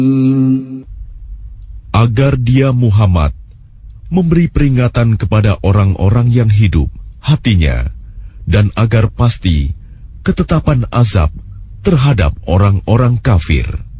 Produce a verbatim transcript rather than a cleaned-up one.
Agar dia Muhammad memberi peringatan kepada orang-orang yang hidup hatinya, dan agar pasti ketetapan azab terhadap orang-orang kafir.